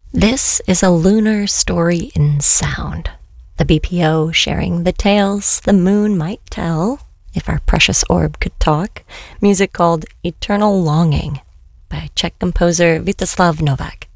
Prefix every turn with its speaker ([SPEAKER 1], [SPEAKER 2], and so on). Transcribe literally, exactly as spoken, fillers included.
[SPEAKER 1] This is a lunar story in sound. The B P O sharing the tales the moon might tell, if our precious orb could talk. Music called Eternal Longing by Czech composer Vítězslav Novák.